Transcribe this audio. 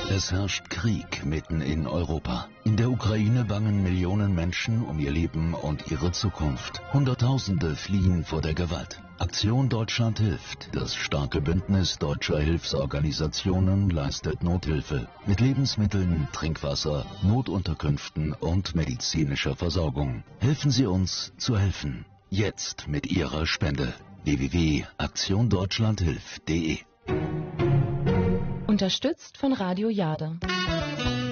Es herrscht Krieg mitten in Europa. In der Ukraine bangen Millionen Menschen um ihr Leben und ihre Zukunft. Hunderttausende fliehen vor der Gewalt. Aktion Deutschland hilft. Das starke Bündnis deutscher Hilfsorganisationen leistet Nothilfe mit Lebensmitteln, Trinkwasser, Notunterkünften und medizinischer Versorgung. Helfen Sie uns zu helfen. Jetzt mit Ihrer Spende. www.aktiondeutschlandhilft.de. Unterstützt von Radio Jade.